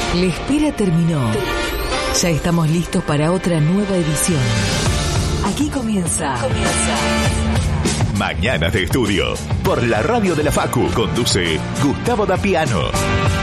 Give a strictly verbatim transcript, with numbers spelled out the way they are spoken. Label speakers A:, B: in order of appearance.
A: La espera terminó. Ya estamos listos para otra nueva edición. Aquí comienza. Comienza.
B: Mañanas de Estudio. Por la radio de la Facu conduce Gustavo Dapiano.